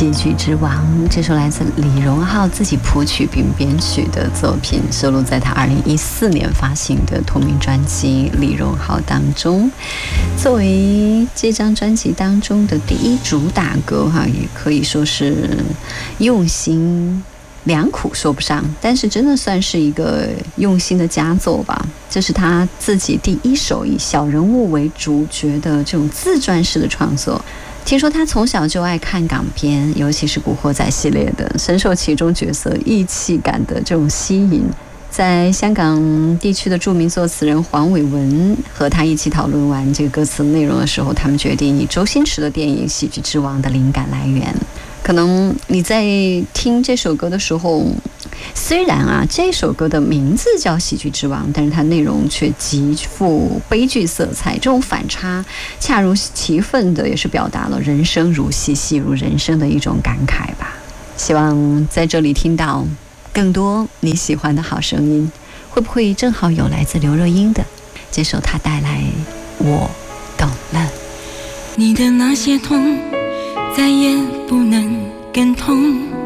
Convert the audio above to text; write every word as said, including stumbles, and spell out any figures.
戏剧之王，这首来自李荣浩自己谱曲并编曲的作品，收录在他二零一四年发行的同名专辑《李荣浩》当中。作为这张专辑当中的第一主打歌哈，也可以说是用心良苦说不上，但是真的算是一个用心的佳作吧。这是他自己第一首以小人物为主角的这种自传式的创作。听说他从小就爱看港片，尤其是古惑仔系列的，深受其中角色义气感的这种吸引。在香港地区的著名作词人黄伟文和他一起讨论完这个歌词内容的时候，他们决定以周星驰的电影《喜剧之王》的灵感来源。可能你在听这首歌的时候，虽然啊这首歌的名字叫《喜剧之王》，但是它内容却极富悲剧色彩，这种反差恰如其分的也是表达了人生如戏，戏如人生的一种感慨吧。希望在这里听到更多你喜欢的好声音，会不会正好有来自刘若英的这首她带来我懂了。 你的那些痛再也不能更痛，